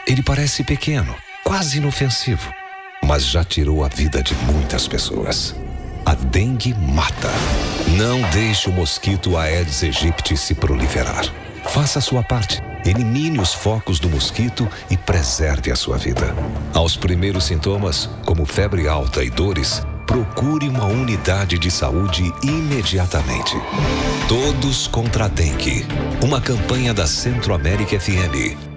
Ele parece pequeno, quase inofensivo, mas já tirou a vida de muitas pessoas. A dengue mata. Não deixe o mosquito Aedes aegypti se proliferar. Faça a sua parte. Elimine os focos do mosquito e preserve a sua vida. Aos primeiros sintomas, como febre alta e dores, procure uma unidade de saúde imediatamente. Todos contra a dengue. Uma campanha da Centro-América FM.